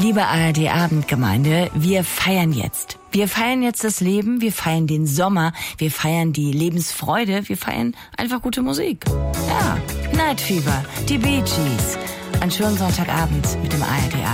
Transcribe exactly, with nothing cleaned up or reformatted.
Liebe A R D-Abendgemeinde, wir feiern jetzt. Wir feiern jetzt das Leben, wir feiern den Sommer, wir feiern die Lebensfreude, wir feiern einfach gute Musik. Ja, Night Fever, die Bee Gees. Einen schönen Sonntagabend mit dem A R D-Abend.